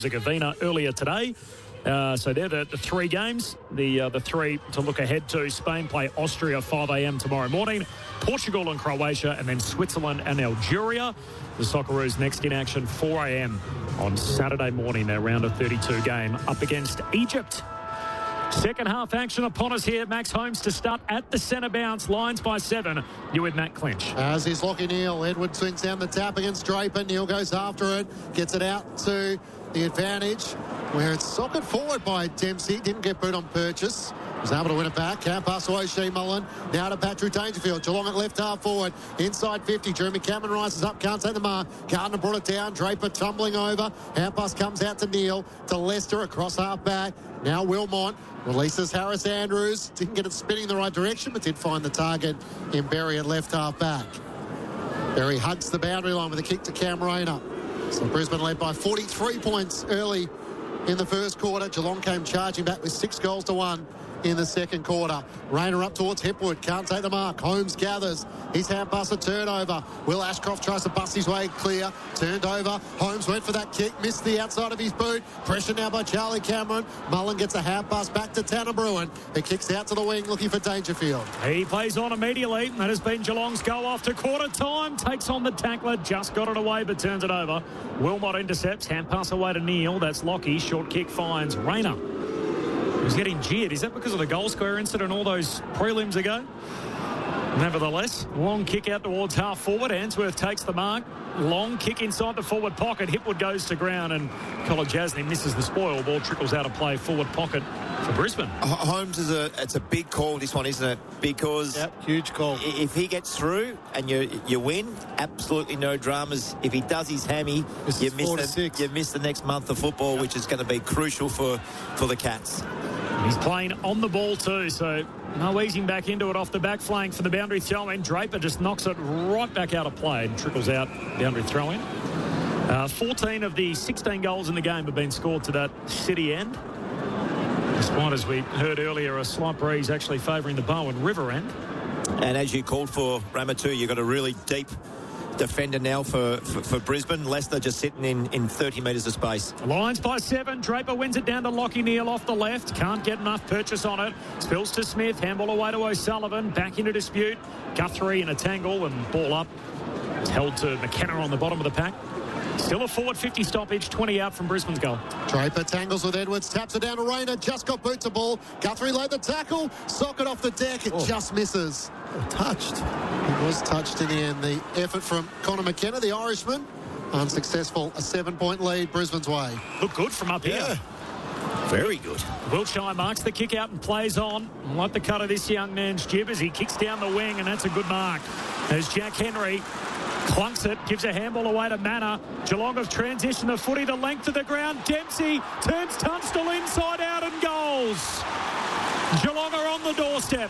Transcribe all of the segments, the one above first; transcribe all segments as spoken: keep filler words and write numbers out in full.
Herzegovina earlier today. Uh, so they're the, the three games. The uh, the three to look ahead to. Spain play Austria five a.m. tomorrow morning. Portugal and Croatia, and then Switzerland and Algeria. The Socceroos next in action four a.m. on Saturday morning. Their round of thirty-two game up against Egypt. Second half action upon us here. Max Holmes to start at the centre bounce. Lions by seven. You're with Matt Clinch. As is Lockie Neal. Edward swings down the tap against Draper. Neal goes after it. Gets it out to the advantage, where it's socket forward by Dempsey. Didn't get boot on purchase. Was able to win it back. Can't pass away Shea Mullen. Now to Patrick Dangerfield. Geelong at left half forward. Inside fifty. Jeremy Cameron rises up. Can't take the mark. Gardner brought it down. Draper tumbling over. Hand pass comes out to Neal. To Lester across half back. Now Wilmot releases Harris Andrews. Didn't get it spinning the right direction, but did find the target in Berry at left half back. Berry hugs the boundary line with a kick to Cam Rayner. So Brisbane led by forty-three points early in the first quarter. Geelong came charging back with six goals to one in the second quarter. Rayner up towards Hipwood. Can't take the mark. Holmes gathers. His hand pass a turnover. Will Ashcroft tries to bust his way clear. Turned over. Holmes went for that kick. Missed the outside of his boot. Pressure now by Charlie Cameron. Mullen gets a hand pass back to Tanner Bruin. It kicks out to the wing looking for Dangerfield. He plays on immediately. That has been Geelong's goal after quarter time. Takes on the tackler. Just got it away but turns it over. Wilmot intercepts. Hand pass away to Neal. That's Lockie. Short kick finds Rayner. He's getting jeered. Is that because of the goal square incident all those prelims ago? Nevertheless, long kick out towards half forward. Answorth takes the mark. Long kick inside the forward pocket. Hipwood goes to ground and Kolodjasny misses the spoil. Ball trickles out of play. Forward pocket for Brisbane. Holmes is a it's a big call, this one, isn't it? Because yep, huge call. If he gets through and you you win, absolutely no dramas. If he does his hammy, this you miss the, you miss the next month of football, yep. which is going to be crucial for, for the Cats. He's playing on the ball too, so no easing back into it off the back flank for the boundary throw-in. Draper just knocks it right back out of play and trickles out boundary throw-in. Uh, fourteen of the sixteen goals in the game have been scored to that City end. Despite, as we heard earlier, a slight breeze actually favouring the Bowen River end. And as you called for, Ramatu, you've got a really deep defender now for, for, for Brisbane. Leicester just sitting in, in thirty metres of space. Lions by seven. Draper wins it down to Lockie Neal off the left. Can't get enough purchase on it. Spills to Smith. Handball away to O'Sullivan. Back into dispute. Guthrie in a tangle and ball up. It's held to McKenna on the bottom of the pack. Still a forward fifty stoppage, twenty out from Brisbane's goal. Draper tangles with Edwards, taps it down to Rayner, just got boot to ball. Guthrie laid the tackle, socket off the deck, it oh. just misses. Oh, touched. It was touched in the end. The effort from Connor McKenna, the Irishman, unsuccessful. A seven-point lead Brisbane's way. Look good from up yeah. here. Very good. Wiltshire marks the kick out and plays on. Like the cut of this young man's jib as he kicks down the wing, and that's a good mark. There's Jack Henry. Clunks it, gives a handball away to Manor. Geelong have transitioned the footy the length of the ground. Dempsey turns Tunstall inside out and goals. Geelong are on the doorstep.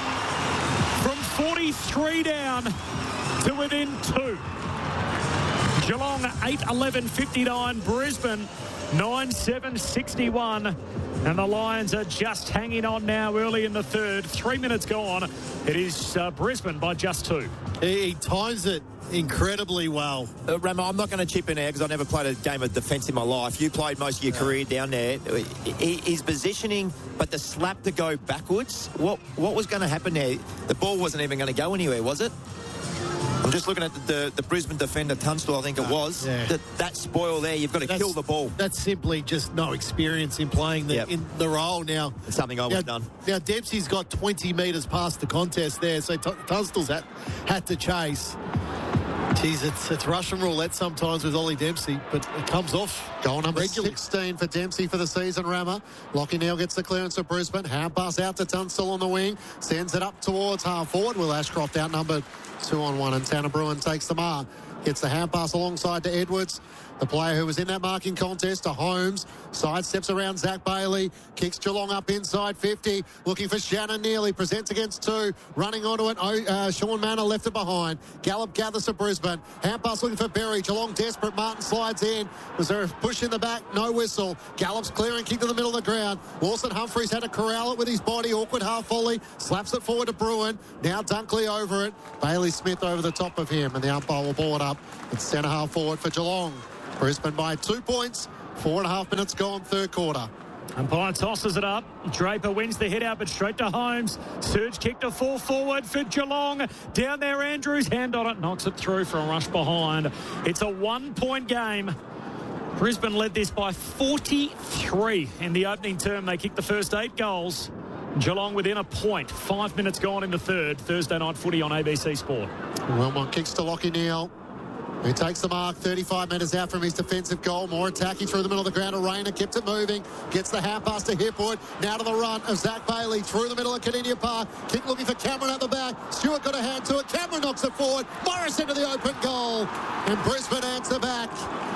From forty-three down to within two. Geelong eight eleven fifty-nine. Brisbane nine seven sixty-one. And the Lions are just hanging on now early in the third. Three minutes gone. It is uh, Brisbane by just two. He, he times it incredibly well. Uh, Ramo, I'm not going to chip in there because I never played a game of defence in my life. You played most of your yeah. career down there. He, he's positioning, but the slap to go backwards, what what was going to happen there? The ball wasn't even going to go anywhere, was it? I'm just looking at the, the, the Brisbane defender, Tunstall, I think it was. Yeah. That, that spoil there, you've got to that's, kill the ball. That's simply just no experience in playing the, yep. in the role now. It's something I would have done. Now, Dempsey's got twenty metres past the contest there, so T- Tunstall's had, had to chase. Geez, it's, it's Russian roulette sometimes with Ollie Dempsey, but it comes off. Goal number regularly. sixteen for Dempsey for the season, Rammer. Lockie Neal gets the clearance of Brisbane. Hand pass out to Tunstall on the wing. Sends it up towards half forward. Will Ashcroft outnumbered two on one, and Tanner Bruin takes the mark. Gets the hand pass alongside to Edwards. The player who was in that marking contest to Holmes. Side steps around Zach Bailey. Kicks Geelong up inside fifty. Looking for Shannon Neely. Presents against two. Running onto it. Oh, uh, Sean Manor left it behind. Gallup gathers to Brisbane. Hand pass looking for Berry. Geelong desperate. Martin slides in. Was there a push in the back? No whistle. Gallup's clearing. Kick to the middle of the ground. Lawson Humphries had to corral it with his body. Awkward half volley. Slaps it forward to Bruin. Now Dunkley over it. Bailey Smith over the top of him. And the umpire will ball it up. It's centre half forward for Geelong. Brisbane by two points. Four and a half minutes gone, third quarter. Umpire tosses it up. Draper wins the hit out, but straight to Holmes. Surge kick to full forward for Geelong. Down there, Andrews. Hand on it. Knocks it through for a rush behind. It's a one-point game. Brisbane led this by forty-three in the opening term. They kicked the first eight goals. Geelong within a point. Five minutes gone in the third. Thursday night footy on A B C Sport. Wilmot kicks to Lockie Neal, who takes the mark thirty-five metres out from his defensive goal. More attacking through the middle of the ground. Rayner kept it moving. Gets the hand pass to Hipwood. Now to the run of Zach Bailey through the middle of Kardinia Park. Kick looking for Cameron at the back. Stewart got a hand to it. Cameron knocks it forward. Morris into the open goal. And Brisbane answer back.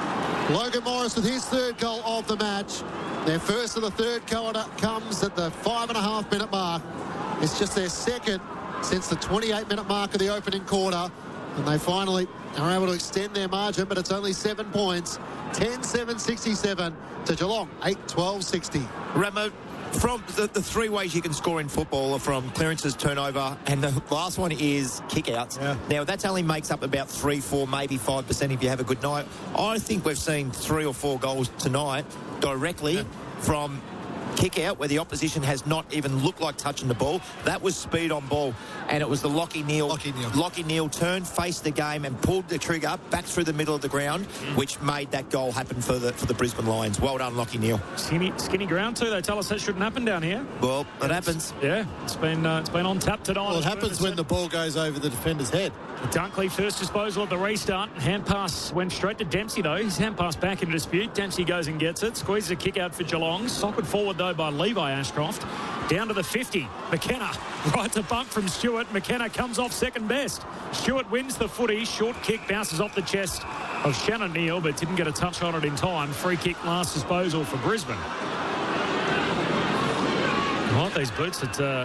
Logan Morris with his third goal of the match. Their first of the third quarter comes at the five and a half minute mark. It's just their second since the twenty-eight minute mark of the opening quarter. And they finally are able to extend their margin, but it's only seven points. ten seven sixty-seven to Geelong, eight twelve sixty. Ramo, from the, the three ways you can score in football are from clearances, turnover, and the last one is kick-outs. Yeah. Now, that only makes up about three, four, maybe five percent if you have a good night. I think we've seen three or four goals tonight directly yeah. from kick-out where the opposition has not even looked like touching the ball. That was speed on ball, and it was the Lockie Neal. Lockie Neal. Lockie Neal turned, faced the game, and pulled the trigger back through the middle of the ground, mm. which made that goal happen for the for the Brisbane Lions. Well done, Lockie Neal. Skinny, skinny ground too. They tell us that shouldn't happen down here. Well, it happens. Yeah, it's been uh, it's been on tap tonight. Well, it happens when the ball goes over the defender's head. Dunkley first disposal at the restart. Hand pass went straight to Dempsey though. His hand pass back in dispute. Dempsey goes and gets it. Squeezes a kick out for Geelong. Socked forward though by Levi Ashcroft. Down to the fifty. McKenna right to bump from Stewart. McKenna comes off second best. Stewart wins the footy. Short kick bounces off the chest of Shannon Neal, but didn't get a touch on it in time. Free kick last disposal for Brisbane. I like these boots that uh,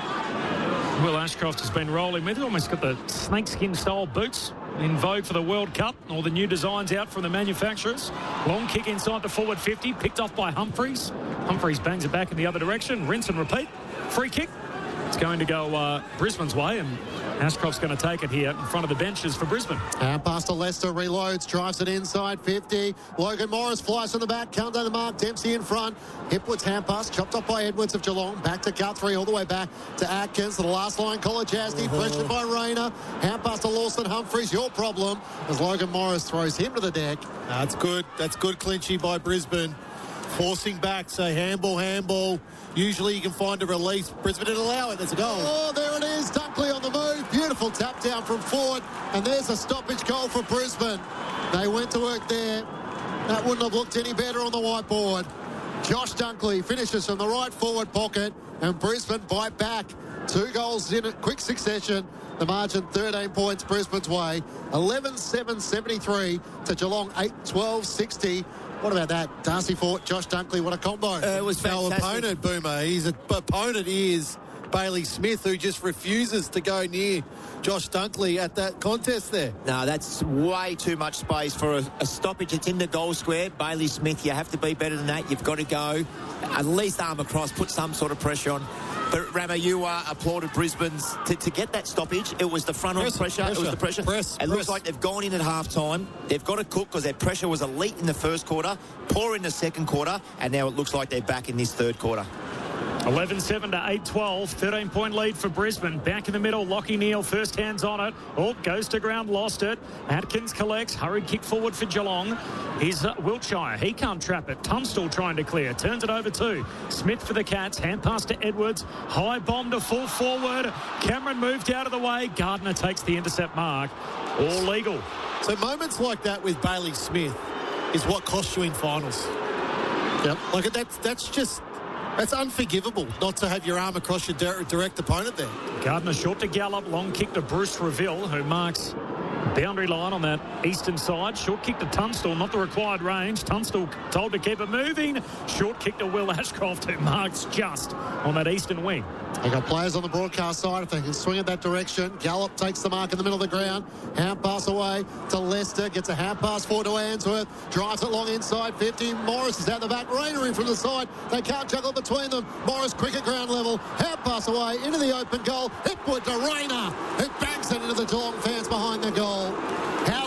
Will Ashcroft has been rolling with. Almost got the snakeskin style boots in vogue for the World Cup. All the new designs out from the manufacturers. Long kick inside the forward fifty. Picked off by Humphreys. Humphreys bangs it back in the other direction. Rinse and repeat. Free kick. It's going to go uh, Brisbane's way, and Ashcroft's going to take it here in front of the benches for Brisbane. And past to Lester, reloads, drives it inside fifty. Logan Morris flies from the back, comes down the mark. Dempsey in front. Hipwood's hand pass, chopped off by Edwards of Geelong. Back to Guthrie, all the way back to Atkins. To the last line, Kolajasny, uh-huh. pressured by Rayner. Hand pass to Lawson Humphreys. Your problem as Logan Morris throws him to the deck. That's good. That's good clinchy by Brisbane. Forcing back, so handball, handball. Usually you can find a release. Brisbane didn't allow it. There's a goal. Oh, there it is. Dunkley on the move. Beautiful tap down from Ford. And there's a stoppage goal for Brisbane. They went to work there. That wouldn't have looked any better on the whiteboard. Josh Dunkley finishes from the right forward pocket. And Brisbane bite back. Two goals in a quick succession. The margin thirteen points Brisbane's way. eleven seven seventy-three to Geelong eight twelve sixty. What about that? Darcy Fort, Josh Dunkley, what a combo. Uh, it was Our fantastic. opponent, Boomer. His opponent is Bailey Smith, who just refuses to go near Josh Dunkley at that contest there. No, that's way too much space for a, a stoppage. It's in the goal square. Bailey Smith, you have to be better than that. You've got to go at least arm across, put some sort of pressure on. But, Ramo, you uh, applauded Brisbane's to, to get that stoppage. It was the front-on pressure. Pressure, pressure. It was the pressure. Press, it press. looks like they've gone in at half-time. They've got to cook because their pressure was elite in the first quarter, poor in the second quarter, and now it looks like they're back in this third quarter. eleven seven to eight twelve. thirteen point lead for Brisbane. Back in the middle, Lockie Neal, first hands on it. Oh, goes to ground, lost it. Atkins collects, hurried kick forward for Geelong. Here's uh, Wiltshire. He can't trap it. Tunstall trying to clear. Turns it over to Smith for the Cats. Hand pass to Edwards. High bomb to full forward. Cameron moved out of the way. Gardner takes the intercept mark. All legal. So moments like that with Bailey Smith is what costs you in finals. Yep. Like that's that's just that's unforgivable not to have your arm across your direct opponent there. Gardner short to Gallup. Long kick to Bruce Reville, who marks boundary line on that eastern side. Short kick to Tunstall, not the required range. Tunstall told to keep it moving. Short kick to Will Ashcroft, who marks just on that eastern wing. They got players on the broadcast side if they can swing it that direction. Gallup takes the mark in the middle of the ground. Hand pass away to Lester. Gets a hand pass forward to Answorth. Drives it long inside fifty. Morris is out the back. Rayner in from the side. They can't juggle between them. Morris quick at ground level. Hand pass away into the open goal. Hipwood to Rayner. It bangs it into the Geelong fans behind the goal. How's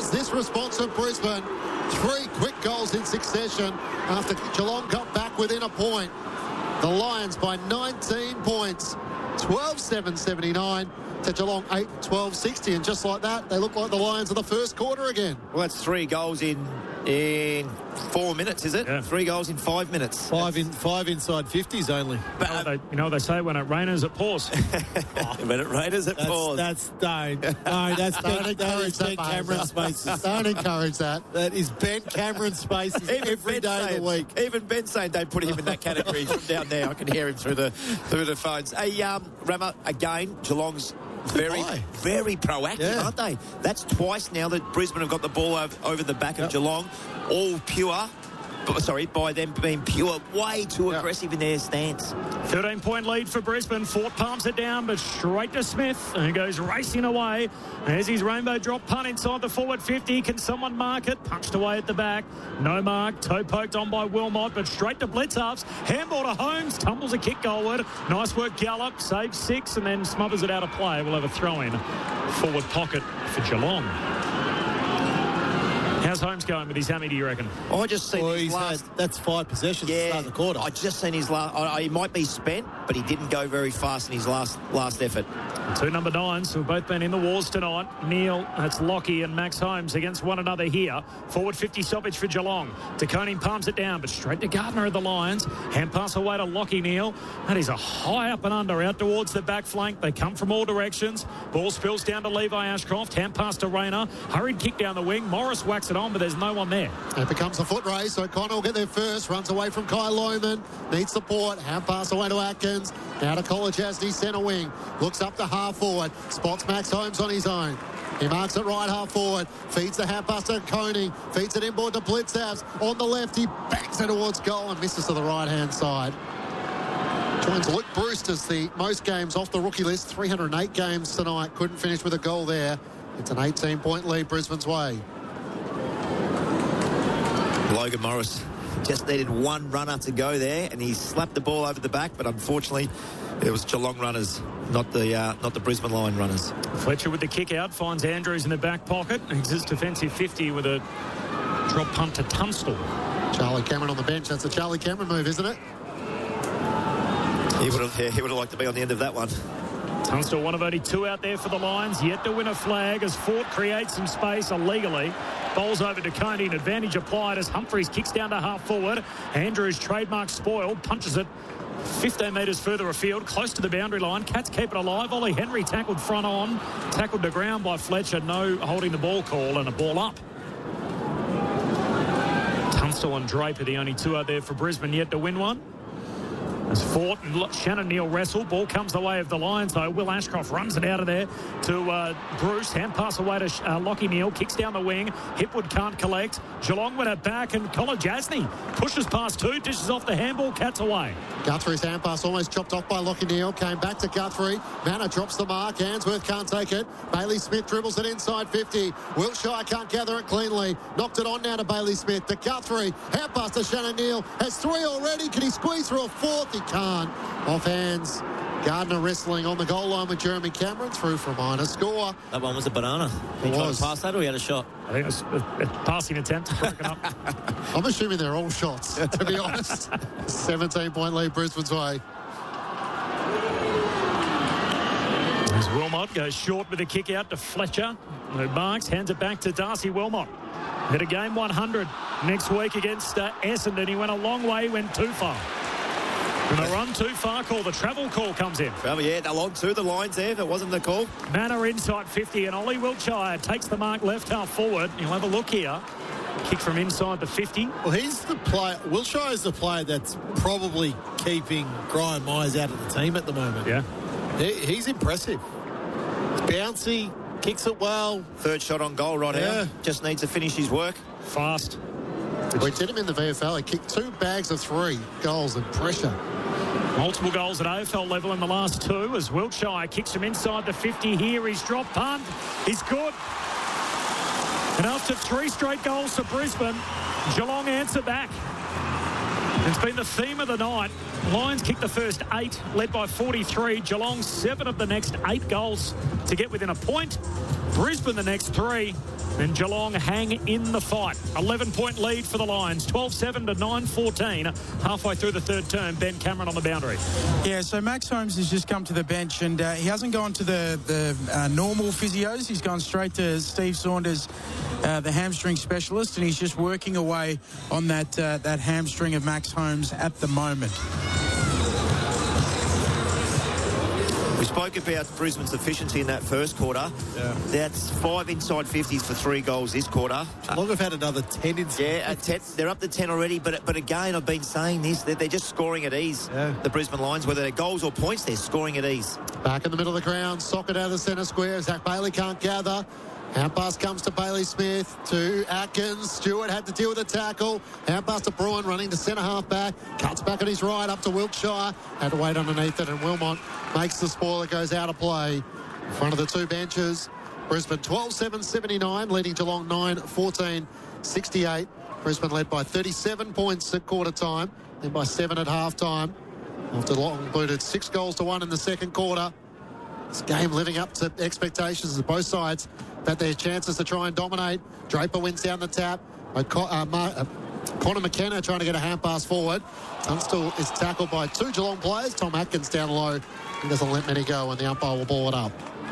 It's this response of Brisbane. Three quick goals in succession after Geelong got back within a point. The Lions by nineteen points, twelve seven seventy-nine to Geelong eight twelve sixty. And just like that, they look like the Lions of the first quarter again. Well, that's three goals in in four minutes, is it? Yeah. Three goals in five minutes. Five in five inside fifties only. But, uh, they, you know what they say, when it rains, it pours. When it rains, it That's, pours. that's don't. No, that's Don't Ben, that encourage is that Ben behaviour. Cameron spaces. Don't encourage that. That is Ben Cameron spaces every Ben day saying, of the week. Even Ben saying don't put him in that category from down there. I can hear him through the through the phones. Hey, um, Rama, again, Geelong's very, Goodbye. very proactive, Yeah. aren't they? That's twice now that Brisbane have got the ball over, over the back Yep. of Geelong, all pure. But, sorry, by them being pure, way too Yep. aggressive in their stance. thirteen-point lead for Brisbane. Fort palms it down, but straight to Smith, who goes racing away. There's his rainbow drop punt inside the forward fifty. Can someone mark it? Punched away at the back. No mark. Toe poked on by Wilmot, but straight to Blitzarves. Handball to Holmes. Tumbles a kick goalward. Nice work, Gallup. Saves six and then smothers it out of play. We'll have a throw-in forward pocket for Geelong. How's Holmes going with his hammy, do you reckon? I just seen Well, his he's last... had, that's five possessions to start the quarter. I just seen his last... I, I, he might be spent, but he didn't go very fast in his last last effort. Two number nines who have both been in the wars tonight. Neil, that's Lockie and Max Holmes against one another here. Forward fifty stoppage for Geelong. DeConing palms it down, but straight to Gardner of the Lions. Hand pass away to Lockie Neil. That is a high up and under out towards the back flank. They come from all directions. Ball spills down to Levi Ashcroft. Hand pass to Rayner. Hurried kick down the wing. Morris whacks it on, but there's no one there. It becomes a foot race, so Connor will get there first. Runs away from Kai Lohman. Needs support. Hand pass away to Atkins. Now to College as the centre wing. Looks up to half forward. Spots Max Holmes on his own. He marks it right half forward. Feeds the hand pass to Koning. Feeds it inboard to Blitzavs. On the left, he bangs it towards goal and misses to the right-hand side. Joins Luke Brewster's the most games off the rookie list. three hundred eight games tonight. Couldn't finish with a goal there. It's an eighteen-point lead Brisbane's way. Logan Morris just needed one runner to go there, and he slapped the ball over the back, but unfortunately it was Geelong runners, not the uh, not the Brisbane line runners. Fletcher with the kick out finds Andrews in the back pocket. Exits defensive fifty with a drop punt to Tunstall. Charlie Cameron on the bench. That's a Charlie Cameron move, isn't it? He would have yeah, he would have liked to be on the end of that one. Tunstall, one of only two out there for the Lions, yet to win a flag as Fort creates some space illegally. Bowls over to Coney, and advantage applied as Humphreys kicks down to half forward. Andrews, trademark spoiled, punches it fifteen metres further afield, close to the boundary line. Cats keep it alive. Ollie Henry tackled front on, tackled to ground by Fletcher. No holding the ball call and a ball up. Tunstall and Draper, the only two out there for Brisbane yet to win one. As Fort and Shannon Neal wrestle. Ball comes the way of the Lions, though. Will Ashcroft runs it out of there to uh, Bruce. Hand pass away to uh, Lockie Neal. Kicks down the wing. Hipwood can't collect. Geelong went it back, and Colin Jasny pushes past two. Dishes off the handball. Cats away. Guthrie's hand pass almost chopped off by Lockie Neal. Came back to Guthrie. Manor drops the mark. Answorth can't take it. Bailey Smith dribbles it inside fifty. Wiltshire can't gather it cleanly. Knocked it on now to Bailey Smith. To Guthrie. Hand pass to Shannon Neal. Has three already. Can he squeeze through a fourth? He can't. Off hands. Gardner wrestling on the goal line with Jeremy Cameron. Through for a minor score. That one was a banana. He It tried was. to pass that, or he had a shot? I think it was a, a passing attempt. Broken up. I'm assuming they're all shots, to be honest. seventeen-point lead Brisbane's way. As Wilmot goes short with a kick out to Fletcher, who marks, hands it back to Darcy Wilmot. Hit a game one hundred next week against uh, Essendon. He went a long way, went too far. And the run too far call, the travel call comes in. Well, yeah, along to the lines there. That wasn't the call. Manor inside fifty, and Ollie Wiltshire takes the mark left half forward. You'll have a look here. Kick from inside the fifty. Well, he's the player. Wilshire is the player that's probably keeping Graham Myers out of the team at the moment. Yeah. He, he's impressive. Bouncy, kicks it well. Third shot on goal right Yeah. now. Just needs to finish his work. Fast. We did him in the V F L. He kicked two bags of three goals and pressure. Multiple goals at A F L level in the last two as Wiltshire kicks him inside the fifty here. He's dropped punt. He's good. And after three straight goals for Brisbane, Geelong answer back. It's been the theme of the night. Lions kicked the first eight, led by forty-three. Geelong seven of the next eight goals to get within a point. Brisbane the next three. And Geelong hang in the fight. eleven-point lead for the Lions. twelve seven to nine fourteen. Halfway through the third term, Ben Cameron on the boundary. Yeah, so Max Holmes has just come to the bench, and uh, he hasn't gone to the, the uh, normal physios. He's gone straight to Steve Saunders, uh, the hamstring specialist, and he's just working away on that, uh, that hamstring of Max Holmes at the moment. We spoke about Brisbane's efficiency in that first quarter. Yeah. That's five inside fifties for three goals this quarter. Long have had another ten inside. Yeah, at ten, they're up to ten already, but but again, I've been saying this, they're, they're just scoring at ease. Yeah. The Brisbane Lions, whether they're goals or points, they're scoring at ease. Back in the middle of the ground, socket out of the centre square. Zach Bailey can't gather. Hand pass comes to Bailey Smith, to Atkins. Stewart had to deal with a tackle. Hand pass to Bruin, running to centre half back. Cuts back on his right, up to Wiltshire. Had to wait underneath it, and Wilmot makes the spoiler, goes out of play. In front of the two benches. Brisbane twelve seven seventy-nine, leading Geelong nine fourteen sixty-eight. Brisbane led by thirty-seven points at quarter time, then by seven at half time. After Geelong booted six goals to one in the second quarter. This game living up to expectations as both sides had their chances to try and dominate. Draper wins down the tap. Uh, Mar- uh, Connor McKenna trying to get a hand pass forward. Tunstall is tackled by two Geelong players. Tom Atkins down low. He doesn't let many go, and the umpire will ball it up.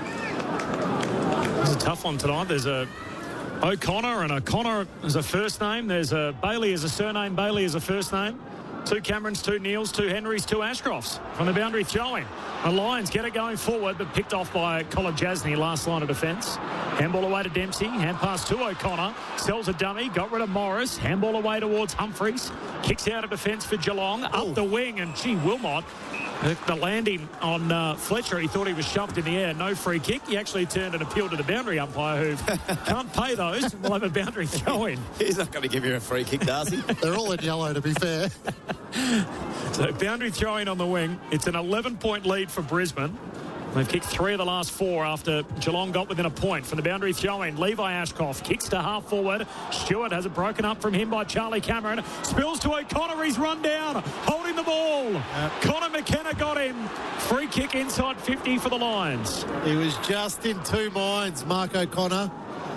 It's a tough one tonight. There's a O'Connor and a Connor as a first name. There's a Bailey as a surname. Bailey as a first name. Two Camerons, two Neils, two Henrys, two Ashcrofts from the boundary throwing. The Lions get it going forward, but picked off by Colin Jasny, last line of defence. Handball away to Dempsey. Hand pass to O'Connor. Sells a dummy. Got rid of Morris. Handball away towards Humphreys. Kicks out of defence for Geelong. Up Oh. the wing, and gee, Wilmot. The landing on uh, Fletcher, he thought he was shoved in the air. No free kick. He actually turned and appealed to the boundary umpire, who can't pay those. We'll have a boundary throw in. He's not going to give you a free kick, does he? They're all in yellow, to be fair. So boundary throwing on the wing. It's an eleven-point lead for Brisbane. They've kicked three of the last four after Geelong got within a point from the boundary throw-in. Levi Ashcroft kicks to half forward. Stewart has it broken up from him by Charlie Cameron. Spills to O'Connor. He's run down, holding the ball. Yep. Connor McKenna got him. Free kick inside fifty for the Lions. He was just in two minds, Mark O'Connor.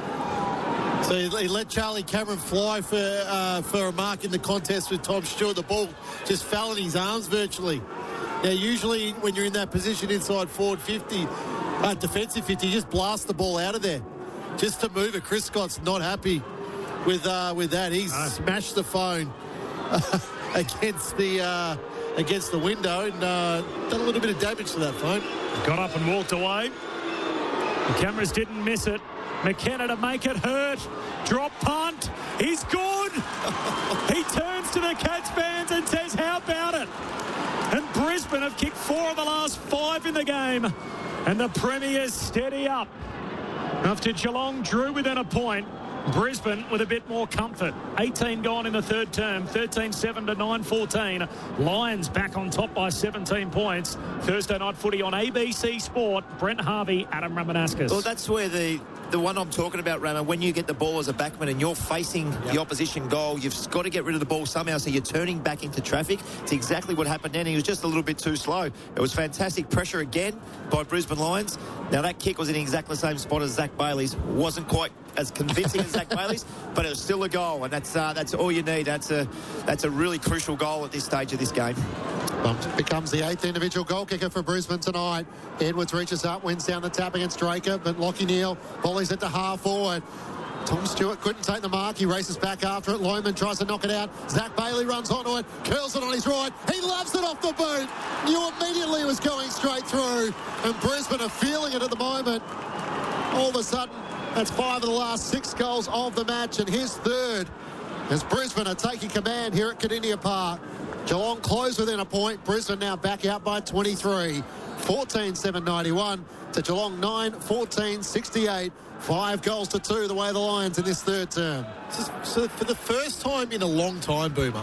So he, he let Charlie Cameron fly for uh, for a mark in the contest with Tom Stewart. The ball just fell in his arms virtually. Now, usually when you're in that position inside forward fifty, uh, defensive fifty, you just blast the ball out of there just to move it. Chris Scott's not happy with uh, with that. He's oh. smashed the phone against the uh, against the window and uh, done a little bit of damage to that phone. Got up and walked away. The cameras didn't miss it. McKenna to make it hurt. Drop punt. He's good. He turns to the Cats fans and says, how about it? And Brisbane have kicked four of the last five in the game. And the Premiers steady up. After Geelong drew within a point, Brisbane with a bit more comfort. eighteen gone in the third term, thirteen seven to nine fourteen. Lions back on top by seventeen points. Thursday night footy on A B C Sport. Brent Harvey, Adam Ramanauskas. Well, that's where the, the one I'm talking about, Rama, when you get the ball as a backman and you're facing yep. the opposition goal, you've got to get rid of the ball somehow, so you're turning back into traffic. It's exactly what happened then. He was just a little bit too slow. It was fantastic pressure again by Brisbane Lions. Now, that kick was in exactly the same spot as Zach Bailey's. Wasn't quite as convincing as Zach Bailey's, but it was still a goal, and that's uh, that's all you need. That's a that's a really crucial goal at this stage of this game. Bump becomes the eighth individual goal kicker for Brisbane tonight. Edwards reaches up, wins down the tap against Draker, but Lockie Neal volleys it to half forward. Tom Stewart couldn't take the mark. He races back after it. Lohman tries to knock it out. Zach Bailey runs onto it, curls it on his right. He loves it off the boot. Knew immediately it was going straight through, and Brisbane are feeling it at the moment. All of a sudden, that's five of the last six goals of the match, and his third as Brisbane are taking command here at Kardinia Park. Geelong close within a point. Brisbane now back out by twenty-three. fourteen seven ninety-one to Geelong nine fourteen sixty-eight. Five goals to two the way of the Lions in this third term. So, so for the first time in a long time, Boomer,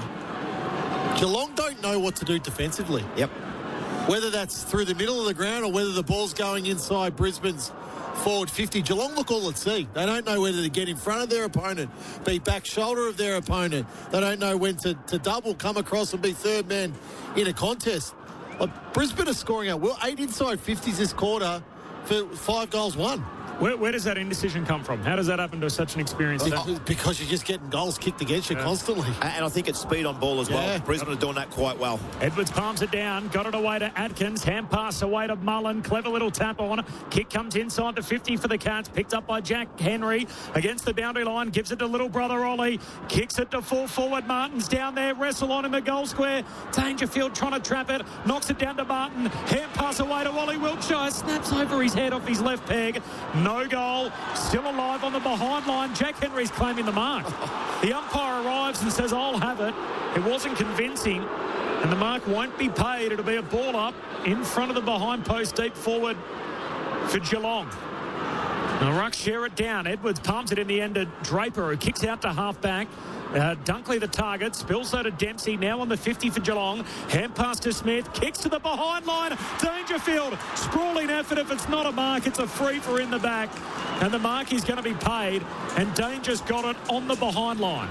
Geelong don't know what to do defensively. Yep. Whether that's through the middle of the ground or whether the ball's going inside Brisbane's forward fifty. Geelong look all at sea. They don't know whether to get in front of their opponent, be back shoulder of their opponent. They don't know when to, to double, come across and be third man in a contest. Like, Brisbane are scoring out well. Eight inside fifties this quarter for five goals won. Where, where does that indecision come from? How does that happen to such an experienced team? Because you're just getting goals kicked against you Yeah. constantly. And I think it's speed on ball as well. Yeah. Brisbane are doing that quite well. Edwards palms it down, got it away to Atkins, hand pass away to Mullen, clever little tap on, kick comes inside the fifty for the Cats, picked up by Jack Henry against the boundary line, gives it to little brother Ollie, kicks it to full forward, Martin's down there, wrestle on in the goal square, Dangerfield trying to trap it, knocks it down to Martin, hand pass away to Ollie Wiltshire, snaps over his head off his left peg, no goal, still alive on the behind line, Jack Henry's claiming the mark. The umpire arrives and says, I'll have it. It wasn't convincing, and the mark won't be paid. It'll be a ball up in front of the behind post, deep forward for Geelong. The Rucks share it down. Edwards palms it in the end to Draper, who kicks out to half-back. Uh, Dunkley the target, spills out to Dempsey, now on the fifty for Geelong. Hand pass to Smith, kicks to the behind line. Dangerfield, sprawling effort. If it's not a mark, it's a free for in the back. And the mark is going to be paid, and Danger's got it on the behind line.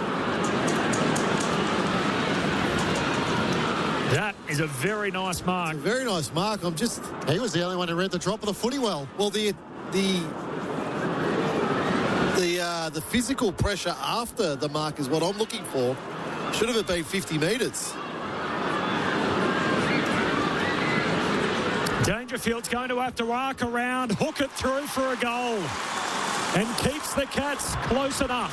That is a very nice mark. Very nice mark. I'm just... He was the only one who read the drop of the footy well. Well, the... the The uh, the physical pressure after the mark is what I'm looking for. Should have been fifty metres. Dangerfield's going to have to arc around, hook it through for a goal, and keeps the Cats close enough.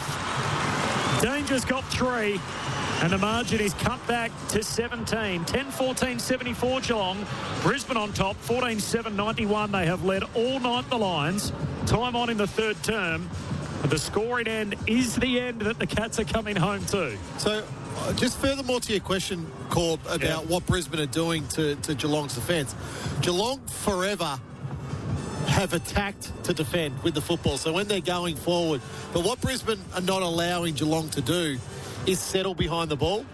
Danger's got three, and the margin is cut back to seventeen. ten fourteen seventy-four Geelong. Brisbane on top, fourteen seven ninety-one. They have led all night, the Lions. Time on in the third term. The scoring end is the end that the Cats are coming home to. So, uh, just furthermore to your question, Corb, about Yeah. what Brisbane are doing to, to Geelong's defence. Geelong forever have attacked to defend with the football. So when they're going forward, but what Brisbane are not allowing Geelong to do is settle behind the ball.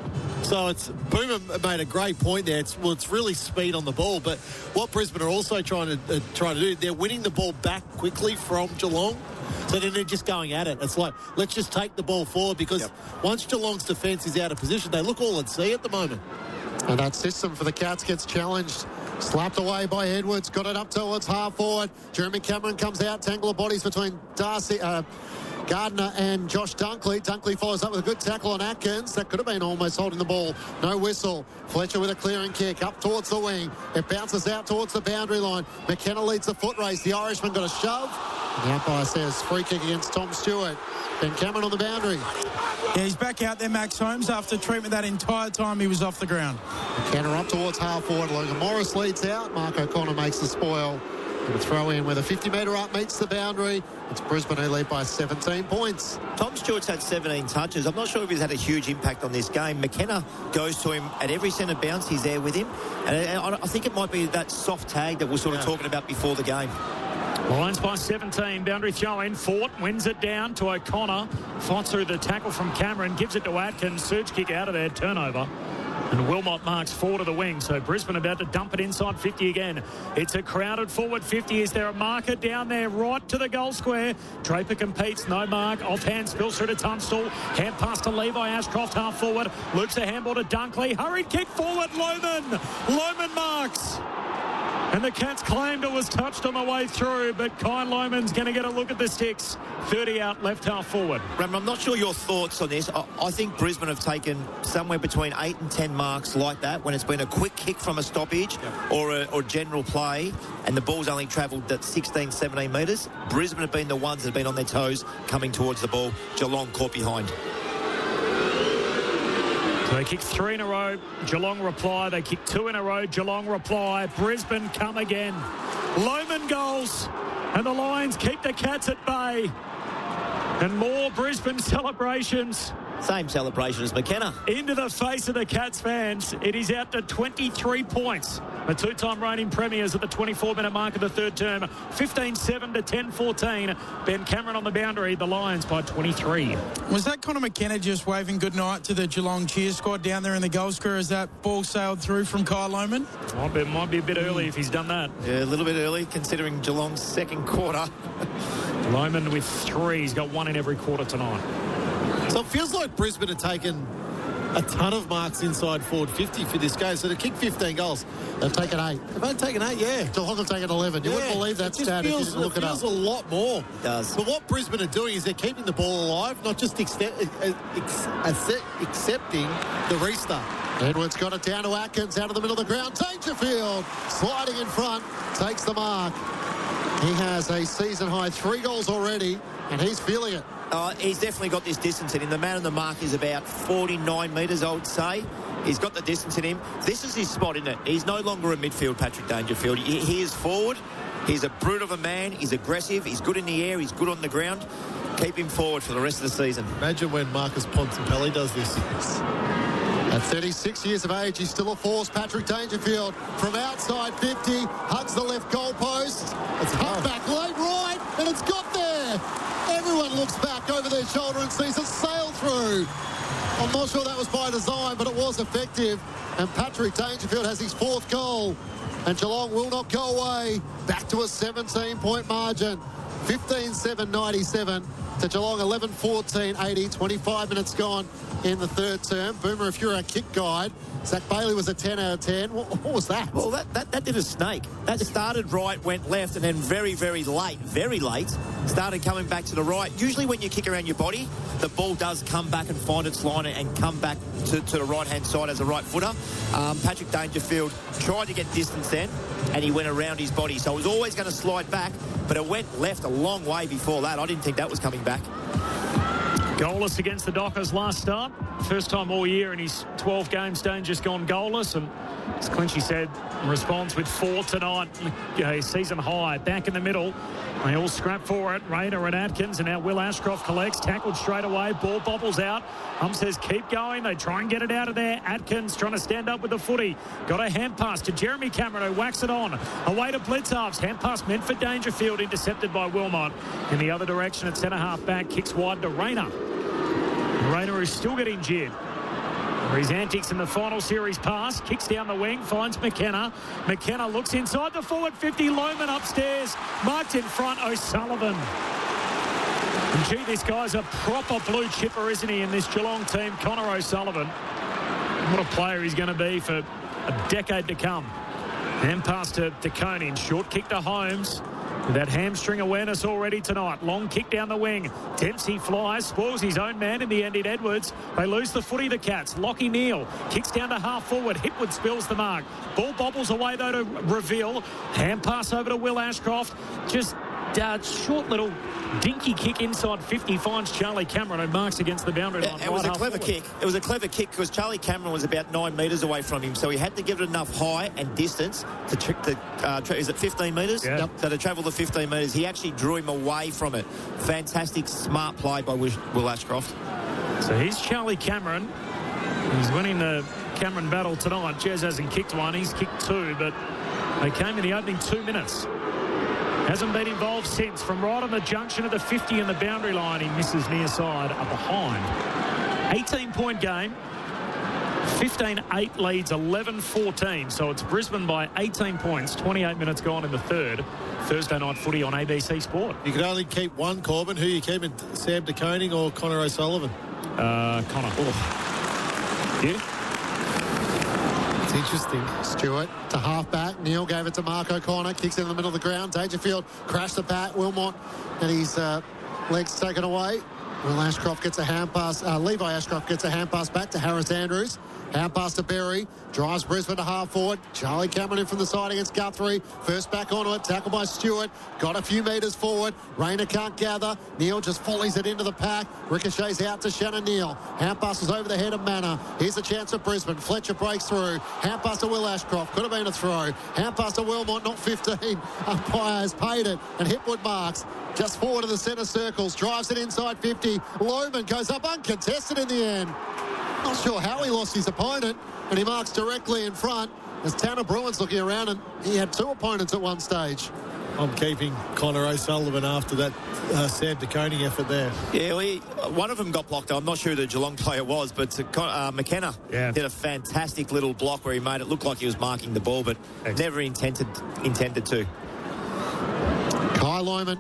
So it's Boomer made a great point there. It's well, it's really speed on the ball. But what Brisbane are also trying to uh, trying to do, they're winning the ball back quickly from Geelong. So then they're just going at it. It's like, let's just take the ball forward because Yep. once Geelong's defence is out of position, they look all at sea at the moment. And that system for the Cats gets challenged. Slapped away by Edwards. Got it up towards half forward. Jeremy Cameron comes out. Tangle of bodies between Darcy, uh, Gardner and Josh Dunkley. Dunkley follows up with a good tackle on Atkins. That could have been almost holding the ball. No whistle. Fletcher with a clearing kick up towards the wing. It bounces out towards the boundary line. McKenna leads the foot race. The Irishman got a shove. And the umpire says free kick against Tom Stewart. Ben Cameron on the boundary. Yeah, he's back out there, Max Holmes, after treatment that entire time he was off the ground. McKenna up towards half forward. Logan Morris leads out. Mark O'Connor makes the spoil. And a throw in where the fifty metre up meets the boundary. It's Brisbane who lead by seventeen points. Tom Stewart's had seventeen touches. I'm not sure if he's had a huge impact on this game. McKenna goes to him at every centre bounce. He's there with him. And I I think it might be that soft tag that we're sort of Yeah. talking about before the game. Lions by seventeen. Boundary throw in. Fort wins it down to O'Connor. Fights through the tackle from Cameron. Gives it to Atkins. Surge kick out of there. Turnover. And Wilmot marks four to the wing. So Brisbane about to dump it inside fifty again. It's a crowded forward fifty. Is there a marker down there right to the goal square? Draper competes. No mark. Offhand spills through to Tunstall. Hand pass to Levi Ashcroft half forward. Loops a handball to Dunkley. Hurried kick forward. Loman. Loman marks. And the Cats claimed it was touched on the way through, but Kyle Loman's going to get a look at the sticks. thirty out, left half forward. Ram, I'm not sure your thoughts on this. I, I think Brisbane have taken somewhere between eight and ten marks like that when it's been a quick kick from a stoppage Yep. or a or general play and the ball's only travelled at sixteen, seventeen metres. Brisbane have been the ones that have been on their toes coming towards the ball. Geelong caught behind. So they kick three in a row. Geelong reply. They kick two in a row. Geelong reply. Brisbane come again. Loman goals. And the Lions keep the Cats at bay. And more Brisbane celebrations. Same celebration as McKenna. Into the face of the Cats fans. It is out to twenty-three points. The two-time reigning premiers at the twenty-four minute mark of the third term. fifteen seven to ten fourteen. Ben Cameron on the boundary. The Lions by twenty-three. Was that Connor McKenna just waving goodnight to the Geelong cheer squad down there in the goal square as that ball sailed through from Kyle Loman? Might be, might be a bit early if he's done that. Yeah, a little bit early considering Geelong's second quarter. Loman with three. He's got one in every quarter tonight. So it feels like Brisbane have taken a ton of marks inside forward fifty for this game. So to kick fifteen goals, They've taken eight. they've only taken eight, yeah. Geelong have taken eleven. You Yeah. wouldn't believe that It just stat if you feels, didn't look it it feels up. a lot more. It does. But what Brisbane are doing is they're keeping the ball alive, not just exte- ex- accept- accepting the restart. Edwards got it down to Atkins, out of the middle of the ground. Dangerfield sliding in front, takes the mark. He has a season-high three goals already, and he's feeling it. Uh, he's definitely got this distance in him. The man on the mark is about forty-nine metres, I would say. He's got the distance in him. This is his spot, isn't it? He's no longer a midfield, Patrick Dangerfield. He, he is forward. He's a brute of a man. He's aggressive. He's good in the air. He's good on the ground. Keep him forward for the rest of the season. Imagine when Marcus Bontempelli does this. At thirty-six years of age, he's still a force. Patrick Dangerfield from outside fifty, hugs the left goalpost. It's cut back late right, and it's got there. Everyone looks back over their shoulder and sees it sail through. I'm not sure that was by design, but it was effective. And Patrick Dangerfield has his fourth goal. And Geelong will not go away. Back to a seventeen-point margin. fifteen seven ninety-seven to Geelong, eleven fourteen eighty. twenty-five minutes gone in the third term. Boomer, if you're our kick guide, Zach Bailey was a ten out of ten. What, what was that? Well, that, that, that did a snake. That started right, went left, and then very, very late, very late, started coming back to the right. Usually when you kick around your body, the ball does come back and find its line and come back to, to the right-hand side as a right footer. Um, Patrick Dangerfield tried to get distance then, and he went around his body. So it was always going to slide back, but it went left a long way before that. I didn't think that was coming back. Goalless against the Dockers last start. First time all year in his twelve games, Dane just gone goalless. And as Clinchy said, responds with four tonight. A season high. Back in the middle. They all scrap for it. Rayner and Atkins. And now Will Ashcroft collects. Tackled straight away. Ball bobbles out. Hum says keep going. They try and get it out of there. Atkins trying to stand up with the footy. Got a hand pass to Jeremy Cameron who whacks it on. Away to Blitzarves. Hand pass meant for Dangerfield. Intercepted by Wilmot. In the other direction at centre half back. Kicks wide to Rayner. Rayner is still getting jeered. For his antics in the final series pass. Kicks down the wing. Finds McKenna. McKenna looks inside the forward fifty. Lohman upstairs. Marked in front. O'Sullivan. And gee, this guy's a proper blue chipper, isn't he, in this Geelong team? Connor O'Sullivan. What a player he's going to be for a decade to come. And pass to, to Koenig. Short kick to Holmes. With that hamstring awareness already tonight. Long kick down the wing. Dempsey flies, spoils his own man in the end in Edwards. They lose the footy, the Cats. Lockie Neal kicks down to half forward. Hipwood spills the mark. Ball bobbles away though to Reveal. Hand pass over to Will Ashcroft. Just uh, short little dinky kick inside fifty. Finds Charlie Cameron who marks against the boundary line. It, it was right a clever forward. kick. It was a clever kick because Charlie Cameron was about nine metres away from him, so he had to give it enough height and distance to, tr- to uh, tra- is it fifteen metres? Yeah. Yep. So to travel the fifteen metres, he actually drew him away from it. Fantastic, smart play by Will, Will Ashcroft. So he's Charlie Cameron. He's winning the Cameron battle tonight. Jez hasn't kicked one. He's kicked two, but they came in the opening two minutes. Hasn't been involved since. From right on the junction of the fifty and the boundary line, he misses near side up behind. eighteen-point game. fifteen eight leads eleven fourteen. So it's Brisbane by eighteen points. twenty-eight minutes gone in the third. Thursday night footy on A B C Sport. You could only keep one, Corbin. Who are you keeping, Sam De Koning or Connor O'Sullivan? Uh, Connor. Oh. You? It's interesting. Stewart to half-back. Neal gave it to Mark O'Connor. Kicks in the middle of the ground. Dangerfield crashed the bat. Wilmot and his uh, legs taken away. Will Ashcroft gets a hand pass. Uh, Levi Ashcroft gets a hand pass back to Harris Andrews. Hand pass to Berry. Drives Brisbane to half forward. Charlie Cameron in from the side against Guthrie. First back onto it. Tackled by Stewart. Got a few metres forward. Rayner can't gather. Neal just volleys it into the pack. Ricochets out to Shannon Neal. Hand pass is over the head of Manor. Here's a chance at Brisbane. Fletcher breaks through. Hand pass to Will Ashcroft. Could have been a throw. Hand pass to Wilmot. Not fifteen. Umpire has paid it. And Hipwood marks. Just forward of the centre circles. Drives it inside fifty. Lohman goes up uncontested in the end. Not sure how he lost his opponent, and he marks directly in front as Tanner Bruin's looking around, and he had two opponents at one stage. I'm keeping Connor O'Sullivan after that uh, Sam De Koning effort there. Yeah, well, he, one of them got blocked. I'm not sure who the Geelong player was, but uh, McKenna yeah. did a fantastic little block where he made it look like he was marking the ball, but Excellent. never intended intended to. Kai Lohman.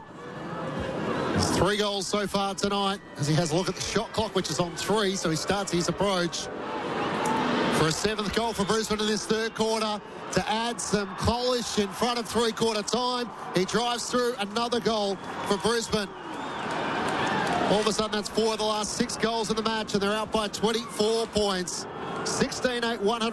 Three goals so far tonight as he has a look at the shot clock, which is on three, so he starts his approach. For a seventh goal for Brisbane in this third quarter to add some polish in front of three-quarter time. He drives through another goal for Brisbane. All of a sudden, that's four of the last six goals in the match, and they're out by twenty-four points. sixteen eight, one hundred.